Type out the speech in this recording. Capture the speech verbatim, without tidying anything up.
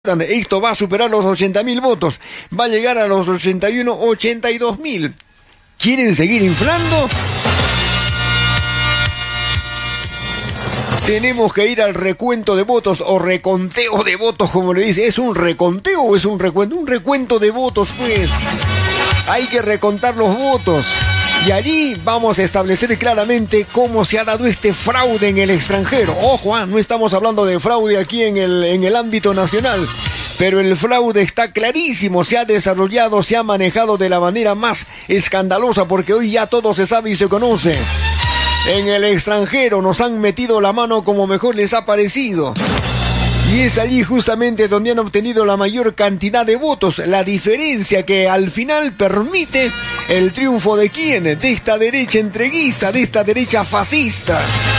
Esto va a superar los ochenta mil votos. Va a llegar a los ochenta y uno, ochenta y dos mil. ¿Quieren seguir inflando? Tenemos que ir al recuento de votos o reconteo de votos, como le dice. ¿Es un reconteo o es un recuento? Un recuento de votos, pues. Hay que recontar los votos. Y allí vamos a establecer claramente cómo se ha dado este fraude en el extranjero. Ojo, ah, no estamos hablando de fraude aquí en el, en el ámbito nacional. Pero el fraude está clarísimo, se ha desarrollado, se ha manejado de la manera más escandalosa, porque hoy ya todo se sabe y se conoce. En el extranjero nos han metido la mano como mejor les ha parecido. Y es allí justamente donde han obtenido la mayor cantidad de votos, la diferencia que al final permite el triunfo de quién, de esta derecha entreguista, de esta derecha fascista.